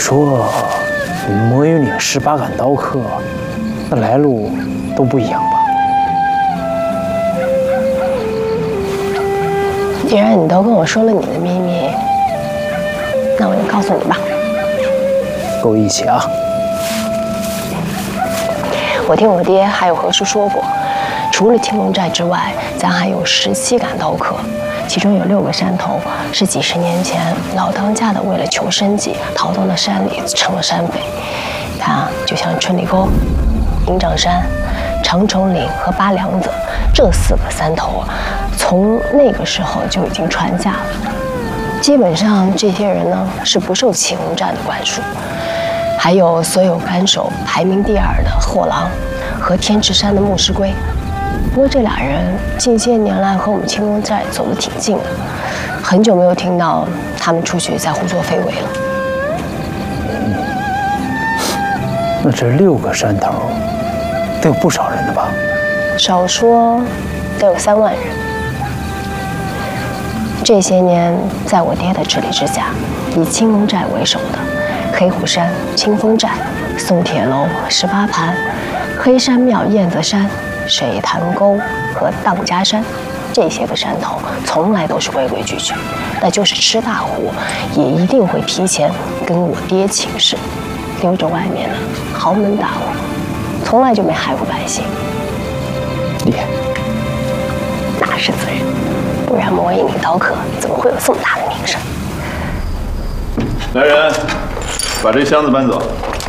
说你们魔云岭18杆刀客，那来路都不一样吧？ 既然你都跟我说了你的秘密，那我就告诉你吧。 跟我一起啊！ 我听我爹还有何叔说过，除了青龙寨之外，咱还有17杆刀客，其中有6个山头是几十年前老当家的为了求生计逃到了山里成了山匪。看啊，就像春里沟、营长山、长虫岭和八梁子这4个山头，从那个时候就已经传下了。基本上这些人呢是不受青龙寨的管束。还有所有杆手排名第2的货郎和天池山的牧师龟。不过这俩人近些年来和我们青龙寨走得挺近的，很久没有听到他们出去再胡作非为了。 那这6个山头得有不少人的吧？ 少说得有3万人。这些年在我爹的治理之下，以青龙寨为首的黑虎山、清风寨、宋铁楼、18盘、黑山庙、燕子山、水潭沟和荡家山，这些个山头从来都是规规矩矩，那就是吃大户也一定会提前跟我爹请示，留着外面的豪门大户，从来就没害过百姓。 厉害， 那是自然，不然魔影岭刀客怎么会有这么大的名声？ 来人，把这箱子搬走。